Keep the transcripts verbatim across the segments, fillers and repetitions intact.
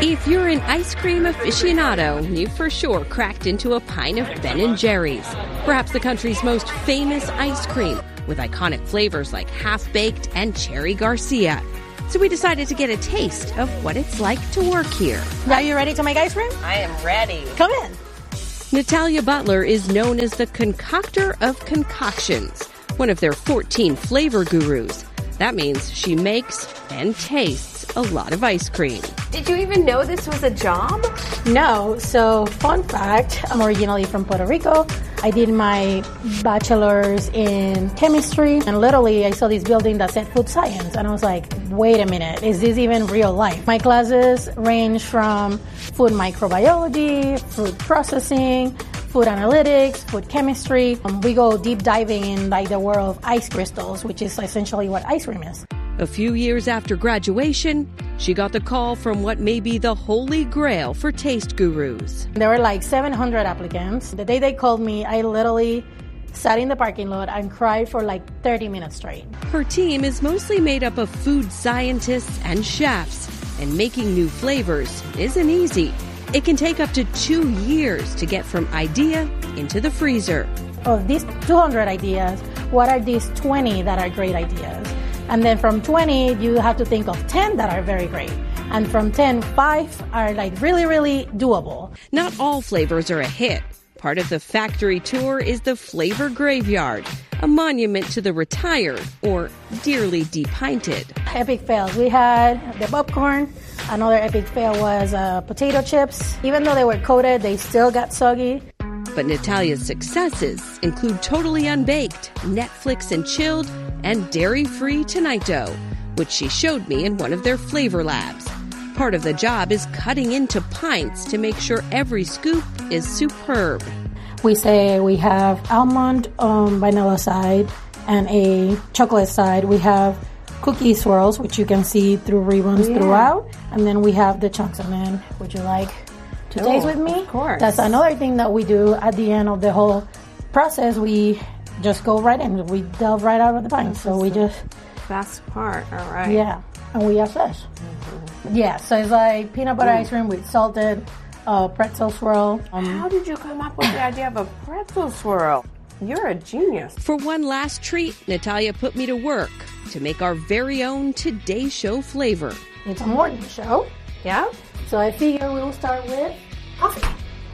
If you're an ice cream aficionado, you for sure cracked into a pint of Ben and Jerry's, perhaps the country's most famous ice cream, with iconic flavors like Half-Baked and Cherry Garcia. So we decided to get a taste of what it's like to work here. Are you ready to make ice cream? I am ready. Come in. Natalia Butler is known as the concoctor of concoctions, one of their fourteen flavor gurus. That means she makes and tastes a lot of ice cream. Did you even know this was a job? No. So, fun fact, I'm originally from Puerto Rico. I did my bachelor's in chemistry, and literally I saw this building that said food science, and I was like, wait a minute, is this even real life? My classes range from food microbiology, food processing, food analytics, food chemistry. Um, we go deep diving in like the world of ice crystals, which is essentially what ice cream is. A few years after graduation, she got the call from what may be the holy grail for taste gurus. There were like seven hundred applicants. The day they called me, I literally sat in the parking lot and cried for like thirty minutes straight. Her team is mostly made up of food scientists and chefs, and making new flavors isn't easy. It can take up to two years to get from idea into the freezer. Of these two hundred ideas, what are these twenty that are great ideas? And then from twenty, you have to think of ten that are very great. And from ten, five are like really, really doable. Not all flavors are a hit. Part of the factory tour is the Flavor Graveyard, a monument to the retired or dearly depinted. Epic fails. We had the popcorn. Another epic fail was uh, potato chips. Even though they were coated, they still got soggy. But Natalia's successes include totally unbaked, Netflix and chilled, and dairy-free Tonight Dough, which she showed me in one of their flavor labs. Part of the job is cutting into pints to make sure every scoop is superb. We say we have almond um, vanilla side and a chocolate side. We have cookie swirls, which you can see through ribbons yeah. throughout. And then we have the chunks. And then, would you like to oh, taste with me? Of course. That's another thing that we do at the end of the whole process. We just go right in. We delve right out of the pint. So we just... Best part. All right. Yeah. And we assess. Mm-hmm. Yeah. So it's like peanut butter mm. ice cream with salted uh, pretzel swirl. Um, How did you come up with the idea of a pretzel swirl? You're a genius. For one last treat, Natalia put me to work to make our very own Today Show flavor. It's a morning show. Yeah. So I figure we'll start with coffee.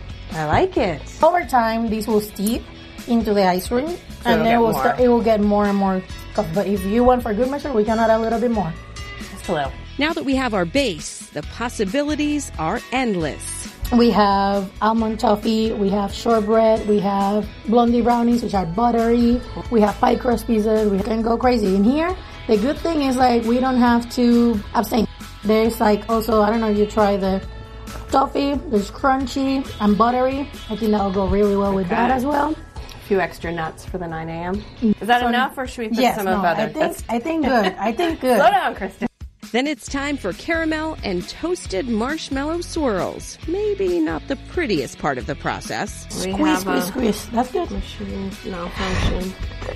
I like it. Over time, these will steep into the ice cream, so and then we'll start, it will get more and more coffee. But if you want for good measure, we can add a little bit more. Just a little. Now that we have our base, the possibilities are endless. We have almond toffee, we have shortbread, we have blondie brownies, which are buttery, we have pie crust pizzas, we can go crazy. In here, the good thing is like we don't have to abstain. There's like also, I don't know if you try the toffee, there's crunchy and buttery. I think that'll go really well with okay. that as well. A few extra nuts for the nine a.m. Is that so, enough, or should we put yes, some no, of other? I think, I think good. I think good. Slow down, Kristen. Then it's time for caramel and toasted marshmallow swirls. Maybe not the prettiest part of the process. We squeeze, squeeze, squeeze. That's good. Machine malfunction.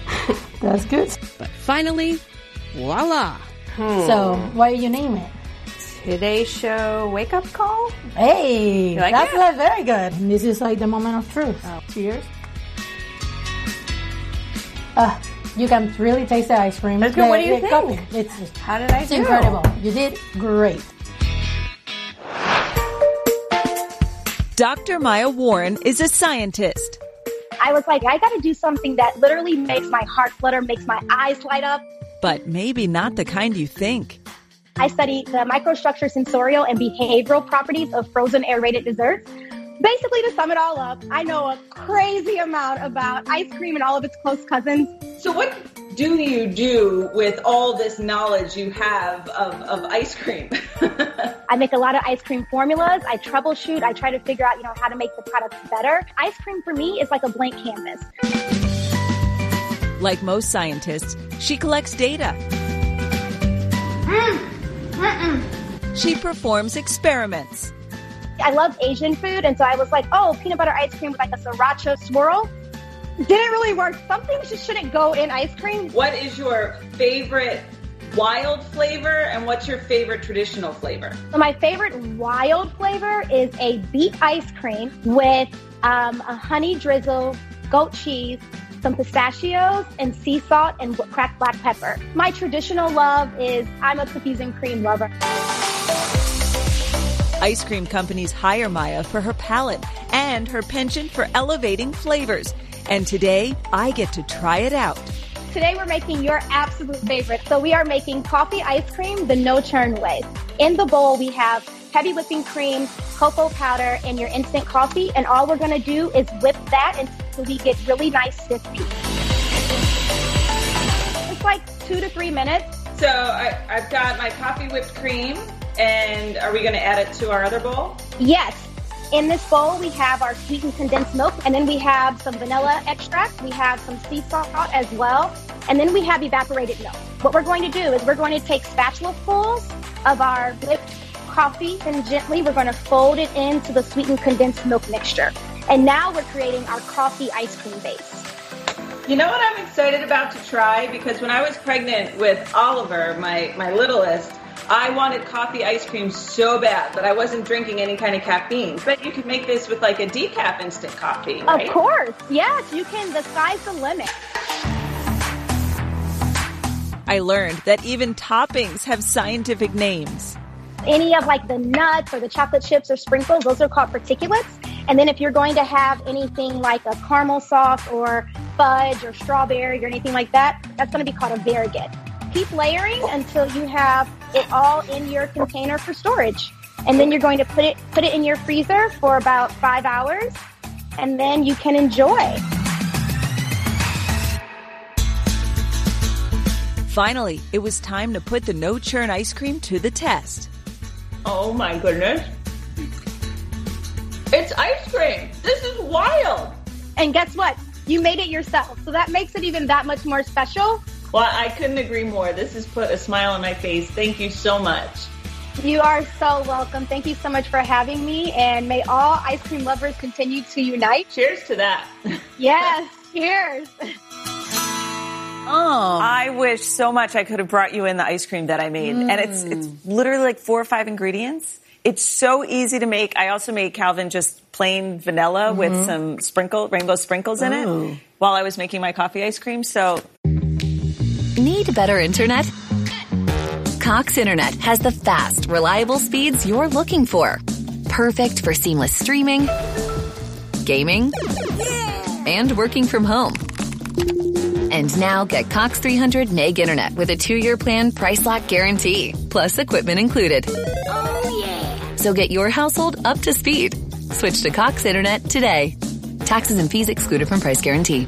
That's good. But finally, voila. Hmm. So, why do you name it? Today Show Wake Up Call? Hey, like that's it? very good. This is like the moment of truth. Oh. Cheers. Uh, you can really taste the ice cream. That's good. The, what do you the think? Coffee. It's just, How did I it's do? incredible. You did great. Doctor Maya Warren is a scientist. I was like, I got to do something that literally makes my heart flutter, makes my eyes light up. But maybe not the kind you think. I study the microstructure, sensorial, and behavioral properties of frozen aerated desserts. Basically, to sum it all up, I know a crazy amount about ice cream and all of its close cousins. So what do you do with all this knowledge you have of, of ice cream? I make a lot of ice cream formulas. I troubleshoot. I try to figure out, you know, how to make the products better. Ice cream for me is like a blank canvas. Like most scientists, she collects data. Mm. Mm-mm. She performs experiments. I love Asian food, and so I was like, oh, peanut butter ice cream with like a sriracha swirl. Didn't really work. Some things just shouldn't go in ice cream. What is your favorite wild flavor, and what's your favorite traditional flavor? So my favorite wild flavor is a beet ice cream with um, a honey drizzle, goat cheese, some pistachios, and sea salt and cracked black pepper. My traditional love is I'm a cookies and cream lover. Ice cream companies hire Maya for her palate and her penchant for elevating flavors. And today, I get to try it out. Today we're making your absolute favorite. So we are making coffee ice cream the no-churn way. In the bowl, we have heavy whipping cream, cocoa powder, and your instant coffee. And all we're going to do is whip that until we get really nice stiff peaks. It's like two to three minutes. So I, I've got my coffee whipped cream, and are we going to add it to our other bowl? Yes. In this bowl, we have our sweetened condensed milk, and then we have some vanilla extract. We have some sea salt as well, and then we have evaporated milk. What we're going to do is we're going to take spatulafuls of our whipped coffee, and gently we're going to fold it into the sweetened condensed milk mixture. And now we're creating our coffee ice cream base. You know what I'm excited about to try? Because when I was pregnant with Oliver, my, my littlest, I wanted coffee ice cream so bad, but I wasn't drinking any kind of caffeine. But you could make this with like a decaf instant coffee, right? Of course. Yes, you can. The sky's the limit. I learned that even toppings have scientific names. Any of like the nuts or the chocolate chips or sprinkles, those are called particulates. And then if you're going to have anything like a caramel sauce or fudge or strawberry or anything like that, that's going to be called a variegate. Keep layering until you have it all in your container for storage. And then you're going to put it put it in your freezer for about five hours, and then you can enjoy. Finally, it was time to put the no-churn ice cream to the test. Oh my goodness. It's ice cream. This is wild. And guess what? You made it yourself. So that makes it even that much more special. Well, I couldn't agree more. This has put a smile on my face. Thank you so much. You are so welcome. Thank you so much for having me. And may all ice cream lovers continue to unite. Cheers to that. Yes, cheers. Oh. I wish so much I could have brought you in the ice cream that I made. Mm. And it's it's literally like four or five ingredients. It's so easy to make. I also made Calvin just plain vanilla mm-hmm. with some sprinkle, rainbow sprinkles in Ooh. it while I was making my coffee ice cream. So... Need better internet? Cox Internet has the fast, reliable speeds you're looking for. Perfect for seamless streaming, gaming, yeah. and working from home. And now get Cox three hundred meg internet with a two-year plan price lock guarantee, plus equipment included. Oh, yeah. So get your household up to speed. Switch to Cox Internet today. Taxes and fees excluded from price guarantee.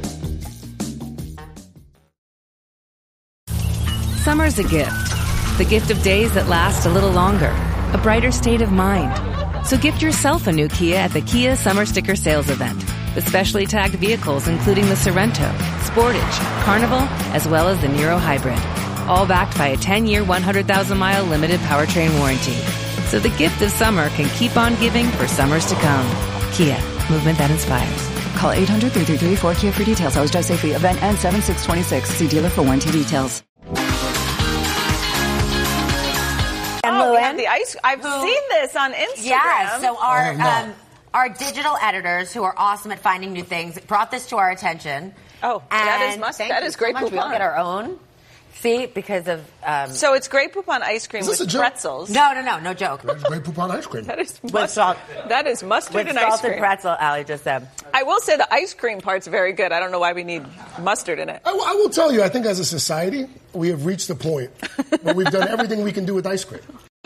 Summer's a gift. The gift of days that last a little longer. A brighter state of mind. So gift yourself a new Kia at the Kia Summer Sticker Sales Event. With specially tagged vehicles including the Sorrento, Sportage, Carnival, as well as the Niro Hybrid. All backed by a ten-year, one hundred thousand mile limited powertrain warranty. So the gift of summer can keep on giving for summers to come. Kia, movement that inspires. Call eight hundred, three three three, four Kia for details. Always drive safely. Event ends seven six twenty-six. See dealer for warranty details. Oh, we have the ice. I've who, seen this on Instagram. Yeah, so our oh, no. um, our digital editors, who are awesome at finding new things, brought this to our attention. Oh, and that is must. That is great. So we all get our own. See, because of um, so it's Grey Poupon ice cream with pretzels. No, no, no, no joke. It's Grey Poupon ice cream. That is must, salt. That is mustard with and salt ice cream. And pretzel. Allie just said. I will say the ice cream part's very good. I don't know why we need mustard in it. I, I will tell you. I think as a society, we have reached the point where we've done everything we can do with ice cream.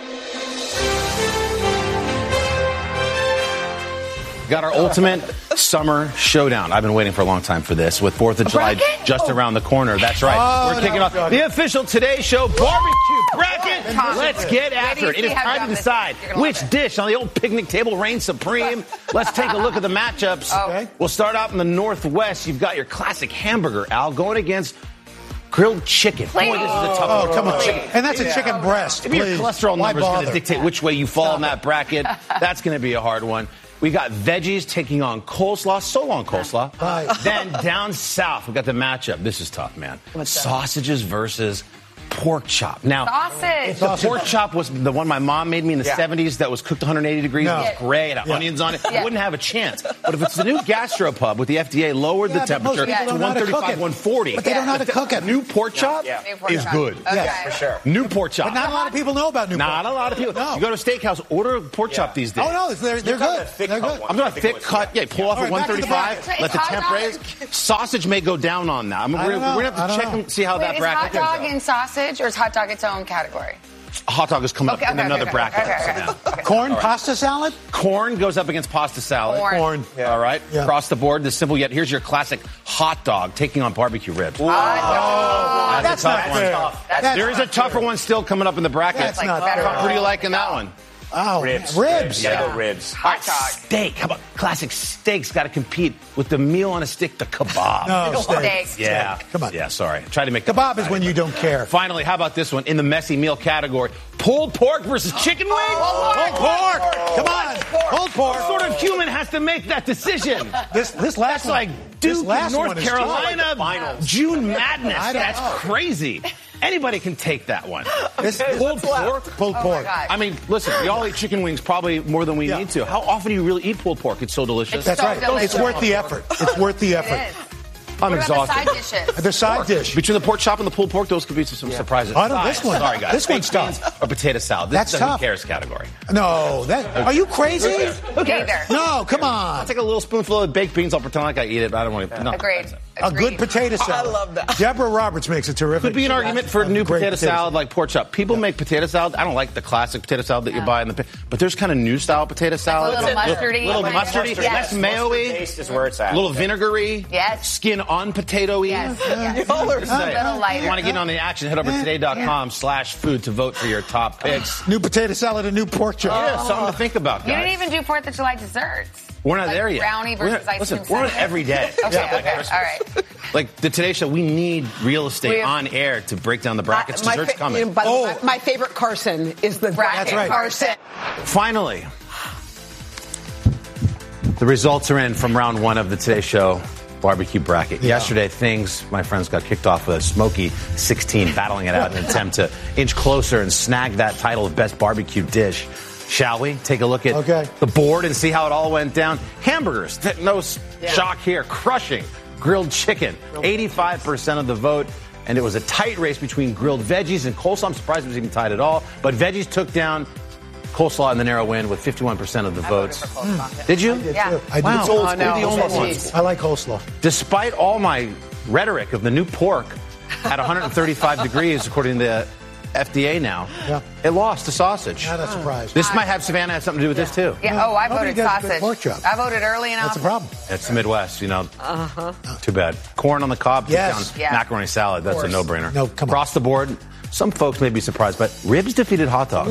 Got our ultimate summer showdown. I've been waiting for a long time for this. With fourth of July bracket? just oh. around the corner. That's right. Oh, We're kicking no, off God. the official Today Show barbecue bracket. Let's get after it. It is time to decide which dish on the old picnic table reigns supreme. Let's take a look at the matchups. Okay. We'll start out in the Northwest. You've got your classic hamburger, Al, going against grilled chicken. Please. Boy, this is a tough oh, one. Come on. Chicken. And that's yeah. a chicken breast. Maybe your cholesterol number is going to dictate which way you fall Stop in that bracket. That's going to be a hard one. We got veggies taking on coleslaw. So long, coleslaw. Bye. Then down south, we got the matchup. This is tough, man. What's Sausages that? versus pork chop. Now, Sausage. the pork chop was the one my mom made me in the Yeah. seventies that was cooked one hundred eighty degrees. No. It was great. It had Yeah. onions on it. Yeah. It wouldn't have a chance. But if it's the new gastropub with the F D A lowered Yeah, the but most temperature people to don't know how to cook one thirty-five, it. one forty. But they don't know how to cook it. New pork chop New pork is chop. good. Okay. Yes, for sure. New pork chop. But not a lot of people know about new pork. Not a lot of people. No. You go to a steakhouse, order a pork chop these days. Oh, no, they're, they're good. They're good. I'm talking thick cut. Yeah, pull off All at right, back to the one thirty-five. bracket. Let the Hot temp dog. raise. Sausage may go down on that. I'm, I we're don't know. we're going to I have to don't check know. and see how Wait, that is bracket hot goes. dog in sausage, or is hot dog its own category? Hot dog is coming Okay, up in okay, another okay, bracket. okay, So okay, now. okay. Corn pasta salad? Corn goes up against pasta salad. Corn. Corn. Yeah. All right. Yeah. Across the board, the simple yet. Here's your classic hot dog taking on barbecue ribs. Hot That's That's a not tough one. fair. That's There is a not tougher fair. one still coming up in the bracket. That's not better. fair. What do you like in that one? Oh, Ribs. Ribs. Yeah. Gotta go ribs. All right, dog. steak. How about classic steaks? Got to compete with the meal on a stick, the kebab. No, Steak. steak. Yeah. Come on. Yeah, sorry. Try to make Kebab is when you don't care. Finally, how about this one in the messy meal category? Pulled pork versus chicken wings? Pulled pork. Come on. Pulled pork. What sort of human has to make that decision? This this last That's one, like this Duke, last North one is Carolina, finals. June Madness. I don't That's know. crazy. Anybody can take that one. This, Pulled pork. Pulled Oh, pork. my God. I mean, listen, we all eat chicken wings probably more than we Yeah. need to. How often do you really eat pulled pork? It's so delicious. That's So right. delicious. It's worth the effort. It's worth the It effort. is. I'm What about the exhausted. side dishes? The side dish. Between the pork chop and the pulled pork, those could be some surprises. I don't- this Sides. one- Sorry, guys. this one's Baked beans tough. Or potato salad. This That's is the tough. Who cares category. No, that. Are you crazy? Who cares? Neither. No, come on. I'll take a little spoonful of baked beans. I'll pretend like I eat it, but I don't want to. No. Agreed. A good Agreed. potato salad. I love that. Deborah Roberts makes a terrific. Could be an argument for a new great potato salad like pork chop. People make potato salad. I don't like the classic potato salad that you buy in the. But there's kind of new style potato salad. little mustardy. little Like mustardy, mustard. less Yes. mayo-y, Taste is where it's at. a little vinegary. Yes. Skin on potato-y. Yes. yes. Y'all are A little lighter. You want to get on the action? Head over to today.com slash food to vote for your top picks. New potato salad and new pork chop. Yeah, something to think about, You guys. didn't even do Fourth of July desserts. We're not Like there yet. brownie We're versus not- ice listen, cream we're on sundae. every day. Okay, Yeah, like okay, Christmas. all right. Like the Today Show, we need real estate We have- on air to break down the brackets. My Dessert's fa- coming. you know, by the Oh. way, my favorite Carson is the Bracket That's right. Carson. Finally, the results are in from round one of the Today Show barbecue bracket. Yeah. Yesterday, things, my friends, got kicked off with a smoky sixteen, battling it out in an attempt to inch closer and snag that title of best barbecue dish. Shall we take a look at Okay. the board and see how it all went down? Hamburgers, th- no s- shock here, crushing grilled chicken, eighty-five percent of the vote. And it was a tight race between grilled veggies and coleslaw. I'm surprised it was even tied at all. But veggies took down coleslaw in the narrow win with fifty-one percent of the votes. Did you? Yeah. I do. Wow. It's old Oh, school. no. The old It's ones. cheese. I like coleslaw. Despite all my rhetoric of the new pork at one hundred thirty-five degrees, according to the F D A now, Yeah. it lost to sausage. Not a surprise. This might have, Savannah, have something to do with this, too. Yeah. Oh, I Nobody voted gets good sausage. pork chop. I voted early enough. That's a problem. It's the Midwest, you know. Uh-huh. Too bad. Corn on the cob, put Yes. down Yeah. macaroni salad. That's a no-brainer. No, come on. Across the board, some folks may be surprised, but ribs defeated hot dog.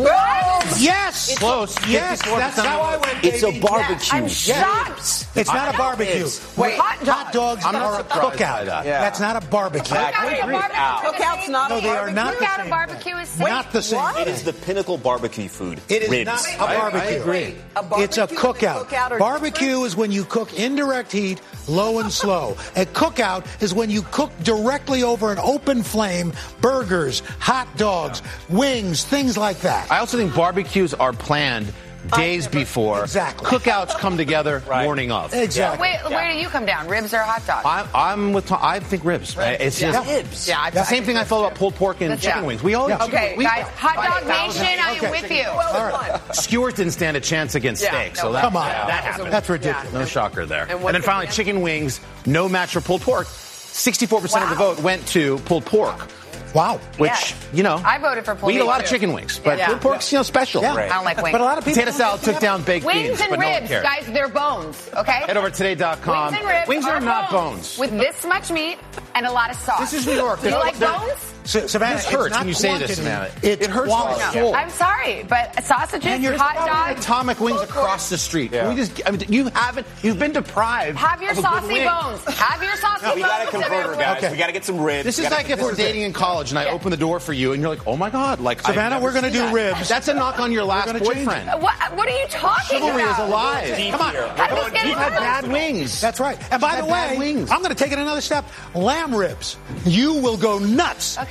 Yes. Close. Yes, fifty-four percent that's how I of the vote. went, It's a baby. barbecue. I'm shocked. It's not a know barbecue. it's- Wait, hot dogs. hot dogs I'm not are a surprised by cookout. that. Yeah. That's not a barbecue. Cookout and a barbecue are the Cookout's same. not No, a they are not the Cookout same. and barbecue is same. Not the same. It is the pinnacle barbecue food. It is Ribs. not a I- I barbecue. agree. A barbecue It's a and a cookout. cookout are Barbecue is when you cook indirect heat, low and slow. A cookout is when you cook directly over an open flame, burgers, hot dogs, wings, things like that. I also think barbecues are planned days before. Exactly. Cookouts come together morning of. Exactly. Wait, where do you come down? Ribs or hot dogs? I'm, I'm with Tom. I think ribs. Right? It's just Yeah. ribs. Yeah, I- It's the same I thing I felt about pulled pork and That's- chicken yeah. wings. We all Yeah. Okay, we, guys, hot dog thousand- nation, I am Okay. with you. All right. skewers didn't stand a chance against Yeah, steak. no, so that, Come on. that happened. That's ridiculous. No shocker there. And And, what then did finally, the- chicken wings. No match for pulled pork. sixty-four percent of the Wow. vote went to pulled pork. Wow. Which, Yeah. you know. I voted for pulled We eat a lot pork, of too. chicken wings, but Yeah. pulled pork's, you know, special. Yeah. I don't like wings. But a lot of people. Potato salad took down baked Wings beans, and but no one ribs, cared. guys, they're bones, okay? Head over to today dot com. Wings and ribs Wings are not bones. With this much meat and a lot of sauce. This is New York. Do you They're- like they're- bones? Sa- Savannah, This it's hurts not when you say this, quantity, Savannah. It's It hurts quality. my soul. I'm sorry, but sausages, And you're hot probably dogs. Atomic wings across the street. Can we just, I mean, you haven't, you've been deprived. Have your of a good saucy wing. bones. Have your saucy No, we bones. gotta convert her, guys. Okay. We gotta get some ribs. This We is gotta- like if we're is it. dating in college and I Yeah. open the door for you and you're like, oh my God, like I've Savannah, never we're gonna seen do that. ribs. That's a knock on your last gonna change boyfriend. What, what are you talking Chivalry about? is alive. Deep Come on. here. I'm just getting You've had hurt. bad wings. That's right. And by Had the bad way, wings. I'm going to take it another step. Lamb ribs. You will go nuts Okay.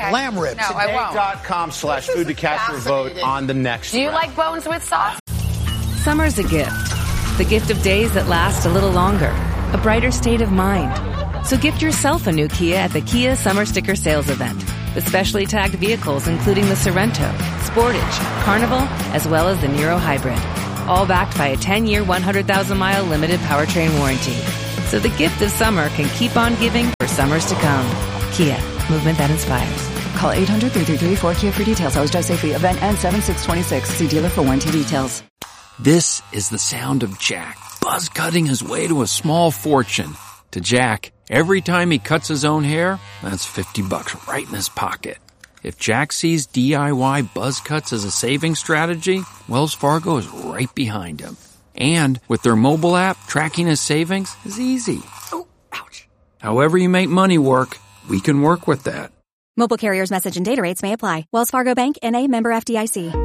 Okay. Lamb ribs. No, I won't. Today.com slash food to cast your vote on the next Do you round. like bones with sauce? Summer's a gift. The gift of days that last a little longer. A brighter state of mind. So gift yourself a new Kia at the Kia Summer Sticker Sales Event. With specially tagged vehicles including the Sorrento, Sportage, Carnival, as well as the Niro Hybrid. All backed by a ten-year, one hundred thousand mile limited powertrain warranty. So the gift of summer can keep on giving for summers to come. Kia, movement that inspires. Call eight hundred, three three three, four Kia for details. Always drive safely. Event ends seven six twenty-six. See dealer for warranty details. This is the sound of Jack, buzz cutting his way to a small fortune. To Jack, every time he cuts his own hair, that's fifty bucks right in his pocket. If Jack sees D I Y buzz cuts as a saving strategy, Wells Fargo is right behind him. And with their mobile app, tracking his savings is easy. Oh, ouch. However you make money work, we can work with that. Mobile carriers' message and data rates may apply. Wells Fargo Bank, N A, member F D I C.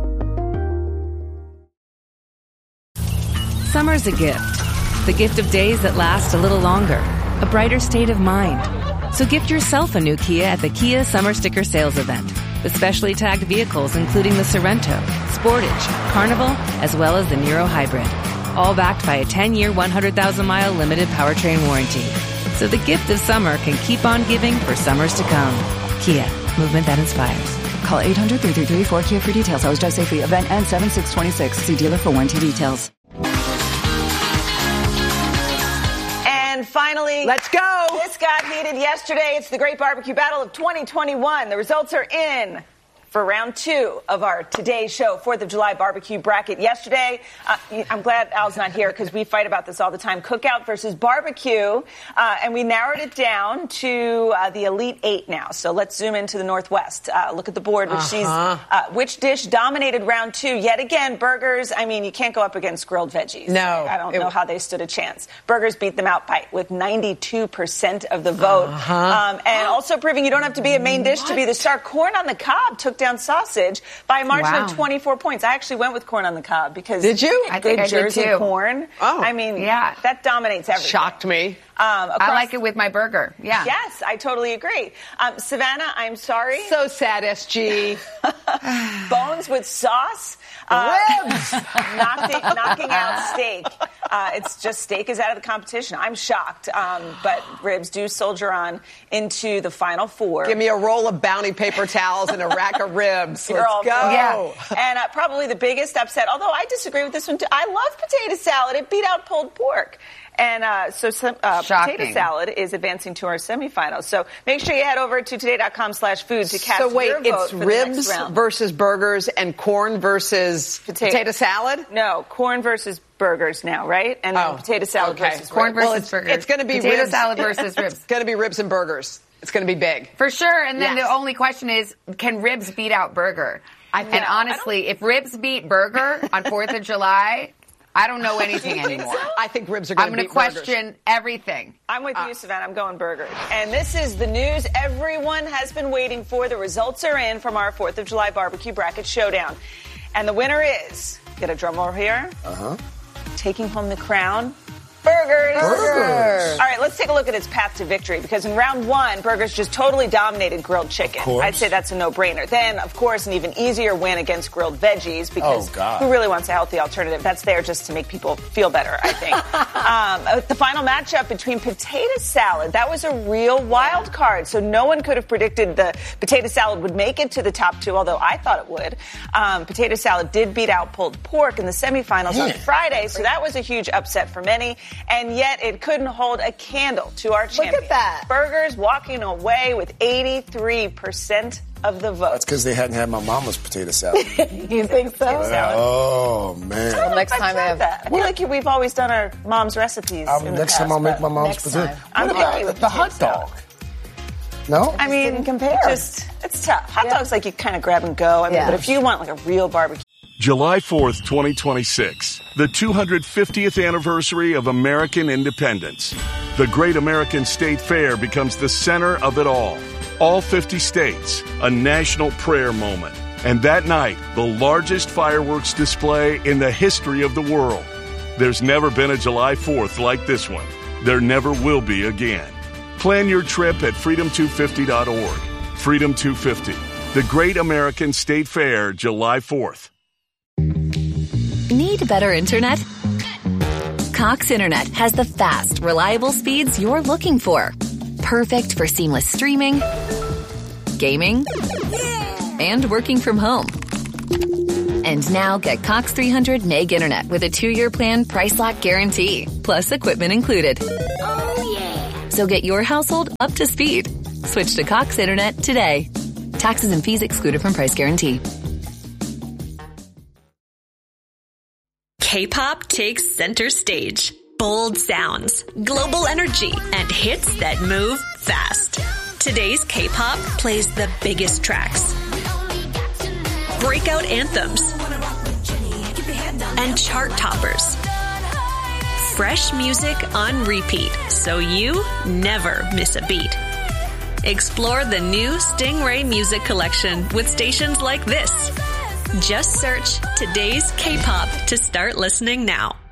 Summer's a gift. The gift of days that last a little longer. A brighter state of mind. So gift yourself a new Kia at the Kia Summer Sticker Sales Event. With specially tagged vehicles including the Sorrento, Sportage, Carnival, as well as the Niro Hybrid. All backed by a ten-year, one hundred thousand mile limited powertrain warranty. So the gift of summer can keep on giving for summers to come. Kia, movement that inspires. Call eight hundred, three three three, four Kia for details. Always drive safely. Event ends seven six twenty-six. See dealer for warranty details. And finally, let's go. This got heated yesterday. It's the Great Barbecue Battle of twenty twenty-one. The results are in for round two of our Today Show fourth of July barbecue bracket. Yesterday, uh, I'm glad Al's not here because we fight about this all the time. Cookout versus barbecue. Uh, and we narrowed it down to uh, the Elite Eight now. So let's zoom into the Northwest. Uh, look at the board, which, Uh-huh. she's, uh, which dish dominated round two. Yet again, burgers. I mean, you can't go up against grilled veggies. No. I don't It- know how they stood a chance. Burgers beat them out by with ninety-two percent of the vote. Uh-huh. Um, and also proving you don't have to be a main dish to be the star. Corn on the cob took down sausage by a margin Wow. of twenty-four points. I actually went with corn on the cob because Did you? I good think I did Jersey too. corn. Oh. I mean, Yeah. that dominates everything. Shocked me. Um, I across- like it with my burger. Yeah. Yes, I totally agree. Um, Savannah, I'm sorry. So sad, S G. Bones with sauce. Uh, knocking, knocking out steak. Uh, it's just steak is out of the competition. I'm shocked. Um, but ribs do soldier on into the final four. Give me a roll of Bounty paper towels and a rack of ribs. You're Let's all go. Yeah. And uh, probably the biggest upset, although I disagree with this one too. I love potato salad. It beat out pulled pork. And uh, so some, uh, Shocking. potato salad is advancing to our semifinals. So make sure you head over to today.com slash food to cast So wait, your vote it's for the ribs next round. versus burgers and corn versus Potato- potato, salad? No, corn versus burgers now, right? And then Oh, potato salad okay. versus Corn ribs. versus Well, it's, burgers. it's going to be Potato ribs. salad versus ribs. It's going to be ribs and burgers. It's going to be big. For sure. And then Yes. the only question is, can ribs beat out burger? I think- and honestly, if ribs beat burger on fourth of July, I don't know anything anymore. I think ribs are going I'm to going beat to question everything. I'm with you, Savannah. I'm going burgers. And this is the news everyone has been waiting for. The results are in from our fourth of July barbecue bracket showdown. And the winner is, get a drum roll here, Uh-huh. taking home the crown, Burgers. Burgers. All right, let's take a look at its path to victory, because in round one, Burgers just totally dominated grilled chicken. course. I'd say that's a no-brainer. Then, of course, an even easier win against grilled veggies, because Oh, God. who really wants a healthy alternative? That's there just to make people feel better, I think. um, the final matchup between potato salad, that was a real wild card, so no one could have predicted the potato salad would make it to the top two, although I thought it would. Um, potato salad did beat out pulled pork in the semifinals on Yeah. Friday, so that was a huge upset for many, and yet it couldn't hold a candle to our champion. Look at that. Burgers walking away with eighty-three percent of the vote. That's because they hadn't had my mama's potato salad. You think so? Oh, man. I don't know Next if I've time I tried have- that. I feel like we've always done our mom's recipes. Um, in the next past, time I'll make but my mom's next potato. time. I'm What picky about with the potato hot dog? No? I mean, compare. Just it's tough. Hot dogs like you kind of grab and go. I mean, Yeah. but if you want like a real barbecue. July fourth, twenty twenty-six, the two hundred fiftieth anniversary of American independence. The Great American State Fair becomes the center of it all. All fifty states, a national prayer moment. And that night, the largest fireworks display in the history of the world. There's never been a July fourth like this one. There never will be again. Plan your trip at freedom two fifty dot org. Freedom two fifty. The Great American State Fair, July fourth. Need better internet? Cox Internet has the fast, reliable speeds you're looking for. Perfect for seamless streaming, gaming, and working from home. And now get Cox three hundred meg internet with a two-year plan price lock guarantee, plus equipment included. Oh, yeah. So get your household up to speed. Switch to Cox Internet today. Taxes and fees excluded from price guarantee. K-pop takes center stage. Bold sounds, global energy, and hits that move fast. Today's K-pop plays the biggest tracks, breakout anthems, and chart toppers. Fresh music on repeat, so you never miss a beat. Explore the new Stingray Music Collection with stations like this. Just search Today's K-pop to start listening now.